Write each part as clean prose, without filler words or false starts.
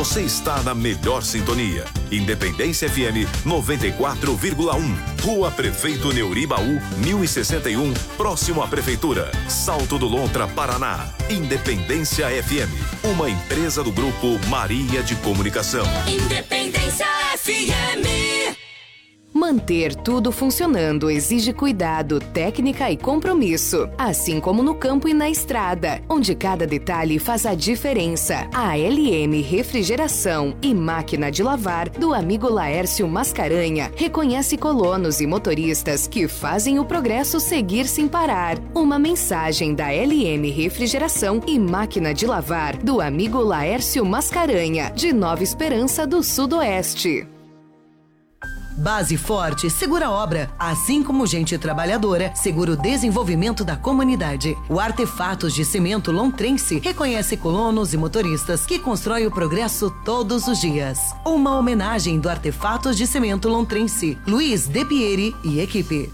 Você está na melhor sintonia. Independência FM 94,1. Rua Prefeito Neuribaú, 1061, próximo à Prefeitura. Salto do Lontra, Paraná. Independência FM, uma empresa do Grupo Maria de Comunicação. Independência FM. Manter tudo funcionando exige cuidado, técnica e compromisso, assim como no campo e na estrada, onde cada detalhe faz a diferença. A LM Refrigeração e Máquina de Lavar, do amigo Laércio Mascarenha, reconhece colonos e motoristas que fazem o progresso seguir sem parar. Uma mensagem da LM Refrigeração e Máquina de Lavar, do amigo Laércio Mascarenha, de Nova Esperança do Sudoeste. Base Forte segura a obra, assim como gente trabalhadora segura o desenvolvimento da comunidade. O Artefatos de Cimento Lontrense reconhece colonos e motoristas que constroem o progresso todos os dias. Uma homenagem do Artefatos de Cimento Lontrense, Luiz De Pieri e equipe.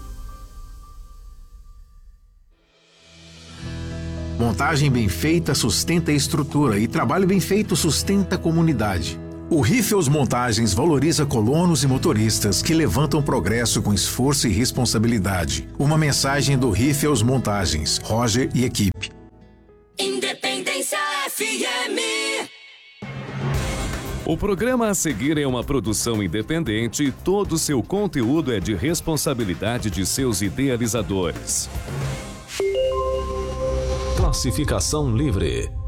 Montagem bem feita sustenta a estrutura e trabalho bem feito sustenta a comunidade. O Riffels Montagens valoriza colonos e motoristas que levantam progresso com esforço e responsabilidade. Uma mensagem do Riffels Montagens, Roger e equipe. Independência FM. O programa a seguir é uma produção independente e todo seu conteúdo é de responsabilidade de seus idealizadores. Classificação livre.